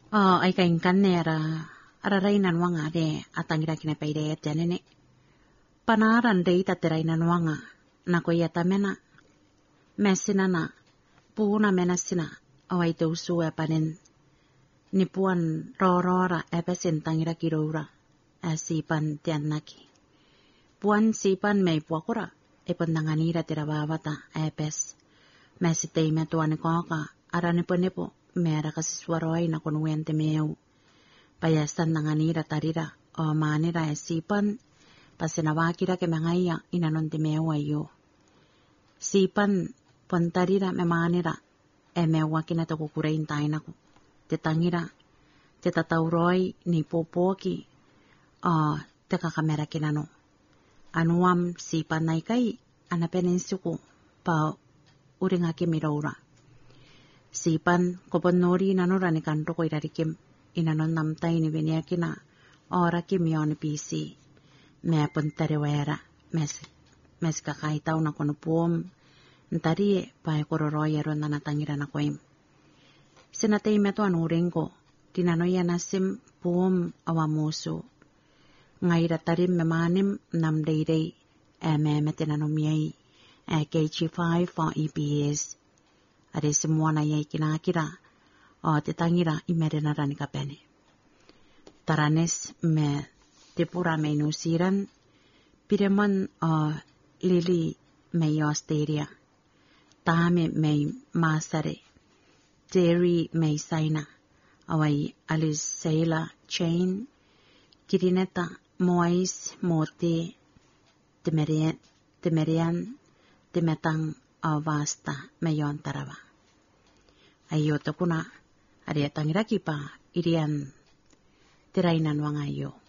Ay kain kanera ararainan wanga de atangira kina paide janene panaran de taterainan wanga na koyata mena mesina na puna menasina awai te usu e panen nipuan rorora epesin tangira kirora sipan tiannaki puan sipan mei puakura ependanganira tirababata epes mesitei metuane koka arane penepo mera kasisuaroi na konuente meu payasan nanganira tarira o manira sipan pasenawakira ke mangaya inanonte meu ayo sipan pontarira memanira mewakina to kukurain tainaku tetangira tetatauroi ni popoki teka kamera kinano anuam sipan naikai anapenensuku pa uringaki miraura sipan koponori nanora ni kanto ko irarikim inanon namtai ni beniakina ora kimion pisi me pontare wera mes kakaitau na kono puom ntari pa kororoya ron na natangira na koim sinatay meto anuring ko tinanoya nasim puom awamuso ngaira tarim memanim nam deidei memetenanomiyay KG5 for EPS ada semua na yai kinakira tetangira imerena rani kapene taranes me tepura me nusiran piremon lili me Australia tame me masare Jerry me saina awai alis saila chain kirineta mois mote temerian temetang avasta meyon tarava ayo tokuna aria tangira kipa irian tirainan wangayo